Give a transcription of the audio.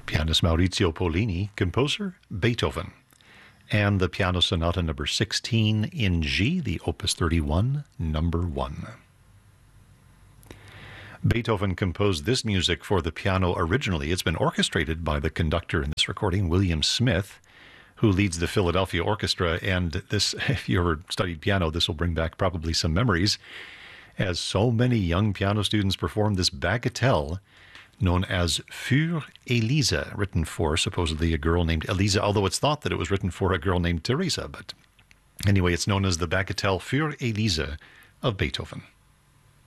Pianist Maurizio Pollini, composer Beethoven. And the Piano Sonata number 16 in G, the Opus 31, number 1. Beethoven composed this music for the piano originally. It's been orchestrated by the conductor in this recording, William Smith, who leads the Philadelphia Orchestra. And this, if you ever studied piano, this will bring back probably some memories, as so many young piano students performed this bagatelle known as Für Elisa, written for supposedly a girl named Elisa, although it's thought that it was written for a girl named Teresa. But anyway, it's known as the bagatelle Für Elisa of Beethoven.